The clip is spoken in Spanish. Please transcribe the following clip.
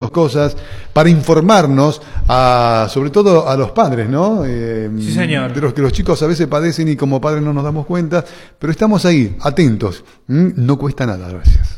cosas para informarnos, sobre todo a los padres, ¿no? Sí, señor. De los que los chicos a veces padecen y como padres no nos damos cuenta, pero estamos ahí, atentos. No cuesta nada, gracias.